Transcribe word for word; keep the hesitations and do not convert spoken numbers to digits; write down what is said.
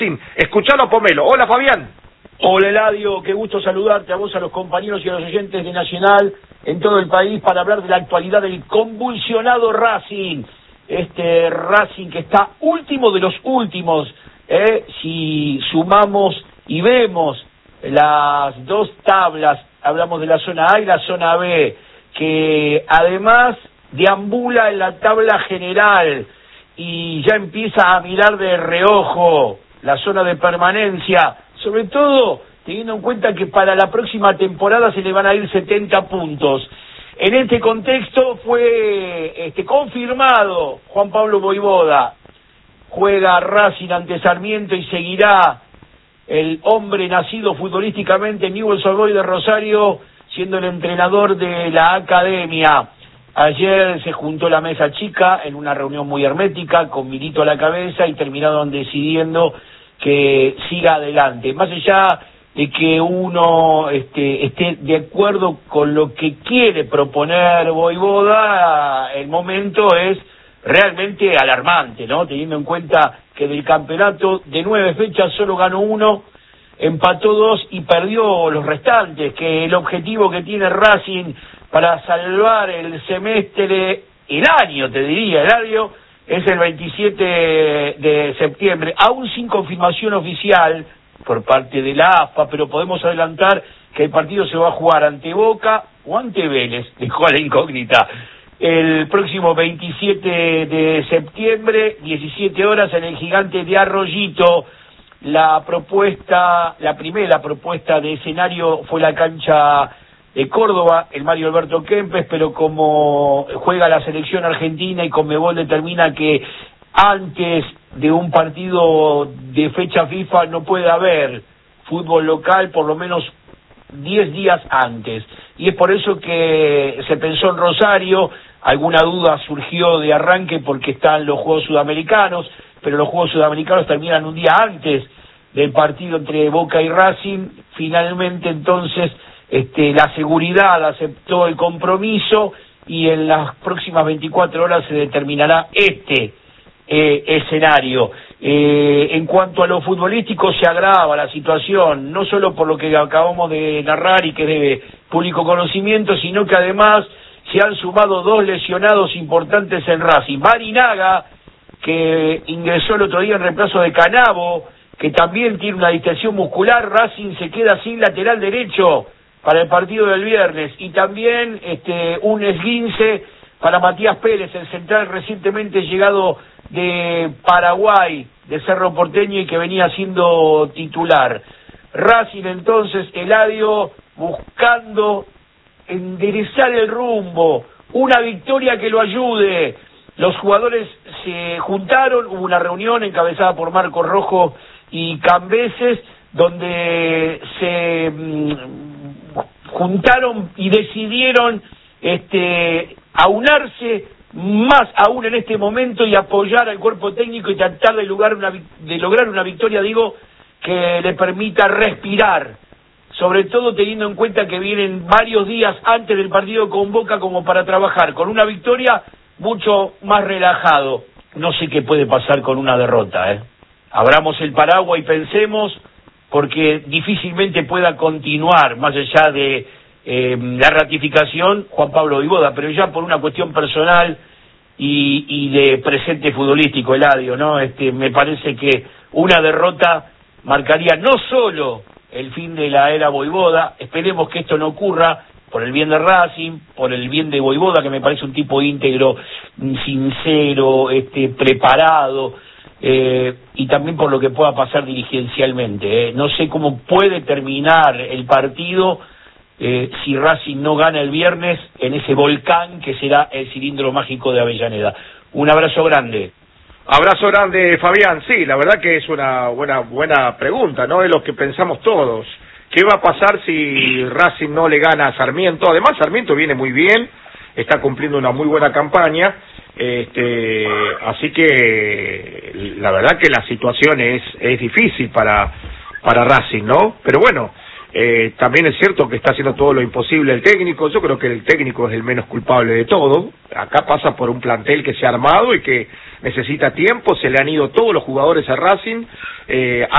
Escuchalo a Pomelo. Hola, Fabián. Hola, Eladio, qué gusto saludarte a vos, a los compañeros y a los oyentes de Nacional en todo el país para hablar de la actualidad del convulsionado Racing. Este Racing que está último de los últimos, ¿eh? Si sumamos y vemos las dos tablas, hablamos de la zona A y la zona B, que además deambula en la tabla general y ya empieza a mirar de reojo la zona de permanencia, sobre todo teniendo en cuenta que para la próxima temporada se le van a ir setenta puntos. En este contexto fue este, confirmado Juan Pablo Voivoda, juega Racing ante Sarmiento y seguirá el hombre nacido futbolísticamente en Newell's Old Boys de Rosario, siendo el entrenador de la academia. Ayer se juntó la mesa chica en una reunión muy hermética, con Milito a la cabeza, y terminaron decidiendo que siga adelante. Más allá de que uno este, esté de acuerdo con lo que quiere proponer Voivoda, el momento es realmente alarmante, ¿no? Teniendo en cuenta que del campeonato de nueve fechas solo ganó uno, empató dos y perdió los restantes, que el objetivo que tiene Racing para salvar el semestre, el año, te diría, el año, es el veintisiete de septiembre, aún sin confirmación oficial por parte de la A F A, pero podemos adelantar que el partido se va a jugar ante Boca o ante Vélez, dejó a la incógnita, el próximo veintisiete de septiembre, diecisiete horas, en el Gigante de Arroyito. La propuesta, la primera propuesta de escenario fue la cancha de Córdoba, el Mario Alberto Kempes, pero como juega la selección argentina y Conmebol determina que antes de un partido de fecha FIFA no puede haber fútbol local, por lo menos diez días antes, y es por eso que se pensó en Rosario. Alguna duda surgió de arranque porque están los Juegos Sudamericanos, pero los Juegos Sudamericanos terminan un día antes del partido entre Boca y Racing. Finalmente, entonces, este, la seguridad aceptó el compromiso y en las próximas veinticuatro horas se determinará este eh, escenario. Eh, en cuanto a lo futbolístico, se agrava la situación, no solo por lo que acabamos de narrar y que es de público conocimiento, sino que además se han sumado dos lesionados importantes en Racing. Barinaga, que ingresó el otro día en reemplazo de Canavo, que también tiene una distensión muscular. Racing se queda sin lateral derecho para el partido del viernes, y también este un esguince para Matías Pérez, el central recientemente llegado de Paraguay, de Cerro Porteño, y que venía siendo titular. Racing entonces, Eladio, buscando enderezar el rumbo, una victoria que lo ayude. Los jugadores se juntaron, hubo una reunión encabezada por Marco Rojo y Cambeses, donde se mm, juntaron y decidieron este aunarse más aún en este momento y apoyar al cuerpo técnico y tratar de lograr una, de lograr una victoria, digo, que le permita respirar, sobre todo teniendo en cuenta que vienen varios días antes del partido con Boca como para trabajar con una victoria mucho más relajado. No sé qué puede pasar con una derrota, ¿eh? Abramos el paraguas y pensemos, porque difícilmente pueda continuar, más allá de eh, la ratificación, Juan Pablo Voivoda, pero ya por una cuestión personal y, y de presente futbolístico, Eladio, ¿no? Este, me parece que una derrota marcaría no solo el fin de la era Voivoda. Esperemos que esto no ocurra, por el bien de Racing, por el bien de Voivoda, que me parece un tipo íntegro, sincero, este, preparado, eh, y también por lo que pueda pasar dirigencialmente. Eh. No sé cómo puede terminar el partido eh, si Racing no gana el viernes en ese volcán que será el cilindro mágico de Avellaneda. Un abrazo grande. Abrazo grande, Fabián. Sí, la verdad que es una buena buena pregunta, ¿no? Es lo que pensamos todos. ¿Qué va a pasar si Racing no le gana a Sarmiento? Además, Sarmiento viene muy bien, está cumpliendo una muy buena campaña, este, así que la verdad que la situación es es difícil para para Racing, ¿no? Pero bueno, eh, también es cierto que está haciendo todo lo imposible el técnico. Yo creo que el técnico es el menos culpable de todo. Acá pasa por un plantel que se ha armado y que necesita tiempo. Se le han ido todos los jugadores a Racing. Eh,